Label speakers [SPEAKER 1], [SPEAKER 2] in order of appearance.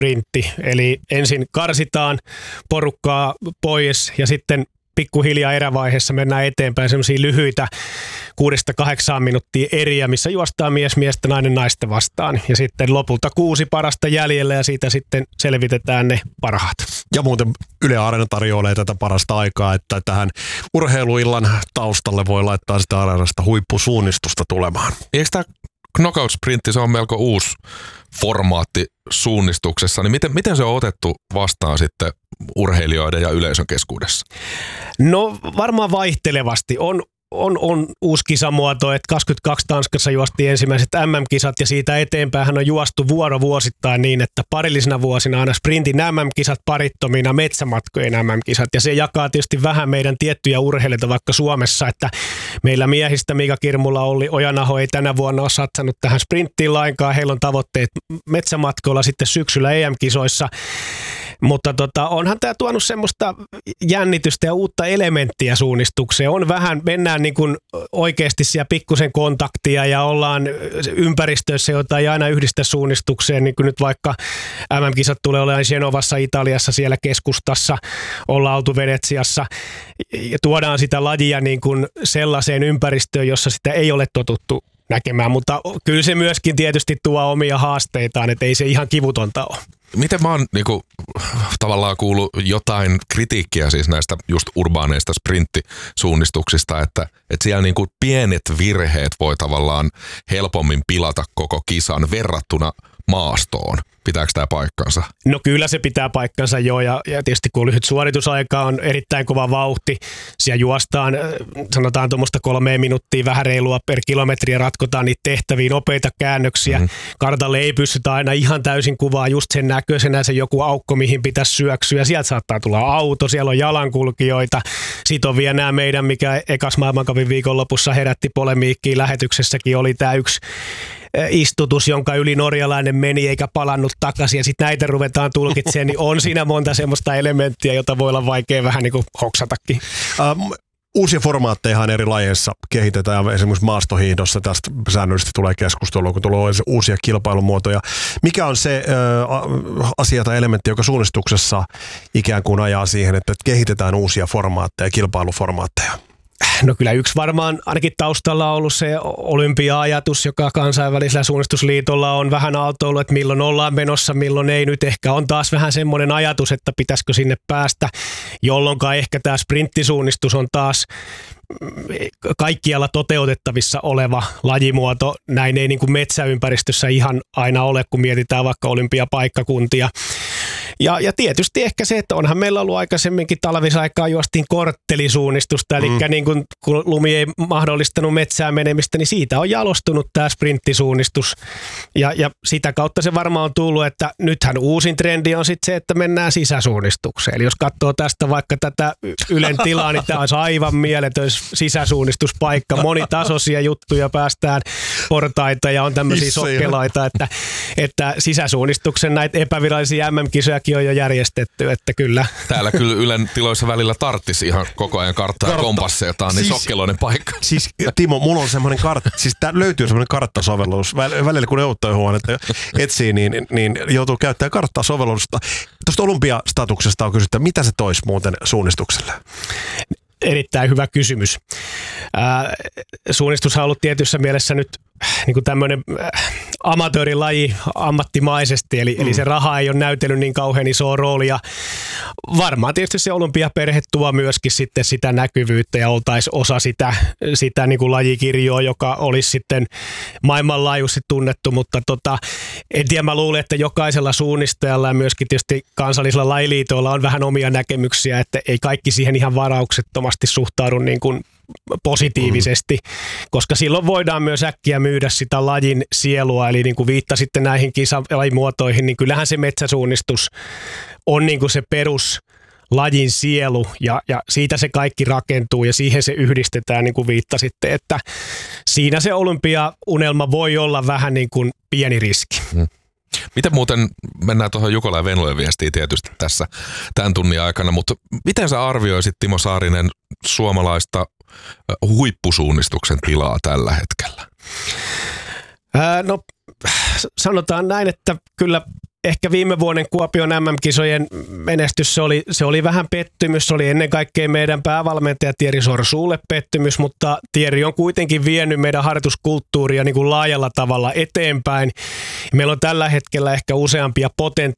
[SPEAKER 1] sprintti. Eli ensin karsitaan porukkaa pois ja sitten pikkuhiljaa erävaiheessa mennään eteenpäin semmoisia lyhyitä 6-8 minuuttia eriä, missä juostaan mies miestä, nainen naista vastaan. Ja sitten lopulta 6 parasta jäljellä ja siitä sitten selvitetään ne parhaat.
[SPEAKER 2] Ja muuten Yle Areena tarjoilee tätä parasta aikaa, että tähän urheiluillan taustalle voi laittaa sitä Areenasta huippusuunnistusta tulemaan.
[SPEAKER 3] Eikö tämä knockout-sprintti, se on melko uusi formaatti suunnistuksessa, niin miten se on otettu vastaan sitten urheilijoiden ja yleisön keskuudessa?
[SPEAKER 1] No varmaan vaihtelevasti. On uusi kisamuoto, että 22 Tanskassa juostiin ensimmäiset MM-kisat ja siitä eteenpäin on juostu vuosittain niin, että parillisina vuosina aina sprintin MM-kisat, parittomina metsämatkojen MM-kisat ja se jakaa tietysti vähän meidän tiettyjä urheilijoita vaikka Suomessa, että meillä miehistä Mika Kirmula, Olli Ojanaho ei tänä vuonna ole satsannut tähän sprinttiin lainkaan, heillä on tavoitteet metsämatkoilla sitten syksyllä EM-kisoissa. Mutta onhan tämä tuonut semmoista jännitystä ja uutta elementtiä suunnistukseen. Mennään niin kuin oikeasti siellä pikkusen kontaktia ja ollaan ympäristöissä, jota ei aina yhdistä suunnistukseen. Niin kuin nyt vaikka MM-kisat tulee olemaan Genovassa, Italiassa, siellä keskustassa, ollaan oltu Venetsiassa. Ja tuodaan sitä lajia niin kuin sellaiseen ympäristöön, jossa sitä ei ole totuttu näkemään. Mutta kyllä se myöskin tietysti tuo omia haasteitaan, että ei se ihan kivutonta ole.
[SPEAKER 3] Miten mä oon tavallaan kuullut jotain kritiikkiä siis näistä just urbaaneista sprinttisuunnistuksista, että siellä pienet virheet voi tavallaan helpommin pilata koko kisan verrattuna maastoon. Pitääkö tämä paikkansa?
[SPEAKER 1] No kyllä se pitää paikkansa jo ja tietysti kun lyhyt suoritusaika on erittäin kova vauhti, siellä juostaan sanotaan tuommoista 3 minuuttia vähän reilua per kilometri ja ratkotaan niitä tehtäviä nopeita käännöksiä. Kartalle ei pystytä aina ihan täysin kuvaa just sen näköisenä se joku aukko, mihin pitäisi syöksyä. Sieltä saattaa tulla auto, siellä on jalankulkijoita. Sitten on vielä nämä meidän, mikä ekas maailmancupin viikonlopussa herätti polemiikkiin lähetyksessäkin, oli tämä yksi istutus, jonka yli norjalainen meni eikä palannut takaisin ja sitten näitä ruvetaan tulkitsemaan, niin on siinä monta semmoista elementtiä, jota voi olla vaikea vähän niin kuin hoksatakin.
[SPEAKER 2] Uusia formaatteja eri lajeissa kehitetään, esimerkiksi maastohiihdossa tästä säännöllisesti tulee keskustelua, kun tulee uusia kilpailumuotoja. Mikä on se asia tai elementti, joka suunnistuksessa ikään kuin ajaa siihen, että kehitetään uusia formaatteja, kilpailuformaatteja?
[SPEAKER 1] No kyllä yksi varmaan ainakin taustalla on ollut se olympia-ajatus, joka kansainvälisellä suunnistusliitolla on vähän aaltoillut, että milloin ollaan menossa, milloin ei. Nyt ehkä on taas vähän semmoinen ajatus, että pitäisikö sinne päästä, jolloin ehkä tämä sprinttisuunnistus on taas kaikkialla toteutettavissa oleva lajimuoto. Näin ei niin kuin metsäympäristössä ihan aina ole, kun mietitään vaikka olympiapaikkakuntia. Ja tietysti ehkä se, että onhan meillä ollut aikaisemminkin talvisaikaa juostiin korttelisuunnistusta, eli niin kun lumi ei mahdollistanut metsään menemistä, niin siitä on jalostunut tämä sprinttisuunnistus. Ja sitä kautta se varmaan on tullut, että nythän uusin trendi on sitten se, että mennään sisäsuunnistukseen. Eli jos katsoo tästä vaikka tätä Ylen tilaa, niin tämä olisi aivan mieletön sisäsuunnistuspaikka. Monitasoisia juttuja, päästään portaita ja on tämmöisiä sokkelaita, että sisäsuunnistuksen näitä epävirallisia MM-kisojakin on jo järjestetty, että kyllä.
[SPEAKER 3] Täällä kyllä Ylen tiloissa välillä tarttisi ihan koko ajan karttaa ja kompasseja, jota on niin sokkeloinen paikka. Siis
[SPEAKER 2] Timo, mulla on semmoinen löytyy semmoinen karttasovellus. Välillä kun neuvotteluhuonetta etsii, niin joutuu käyttämään karttasovellusta. Tuosta olympiastatuksesta on kysytty, mitä se toisi muuten suunnistukselle?
[SPEAKER 1] Erittäin hyvä kysymys. Suunnistus on ollut tietyssä mielessä nyt niin kuin tämmöinen amatöörilaji ammattimaisesti, eli se raha ei ole näytellyt niin kauhean isoa roolia. Varmaan tietysti se olympiaperhe tuo myöskin sitten sitä näkyvyyttä ja oltaisiin osa sitä niin kuin lajikirjoa, joka olisi sitten maailmanlaajuisesti tunnettu, mutta en tiedä, mä luulen, että jokaisella suunnistajalla ja myöskin tietysti kansallisilla lajiliitoilla on vähän omia näkemyksiä, että ei kaikki siihen ihan varauksettomasti suhtaudu niin kuin positiivisesti, koska silloin voidaan myös äkkiä myydä sitä lajin sielua, eli niin kuin viittasitte näihin kisalajimuotoihin, niin kyllähän se metsäsuunnistus on niin kuin se perus lajin sielu ja siitä se kaikki rakentuu ja siihen se yhdistetään, niin kuin viittasitte, että siinä se olympiaunelma voi olla vähän niin kuin pieni riski.
[SPEAKER 3] Miten muuten, mennään tuohon Jukola ja Venlojen viestiin tietysti tässä tämän tunnin aikana, mutta miten sä arvioisit, Timo Saarinen, suomalaista huippusuunnistuksen tilaa tällä hetkellä?
[SPEAKER 1] No sanotaan näin, että kyllä ehkä viime vuoden Kuopion MM-kisojen menestys, se oli vähän pettymys. Se oli ennen kaikkea meidän päävalmentaja Thierry Sorsuulle pettymys, mutta Thierry on kuitenkin vienyt meidän harjoituskulttuuria niin kuin laajalla tavalla eteenpäin. Meillä on tällä hetkellä ehkä useampia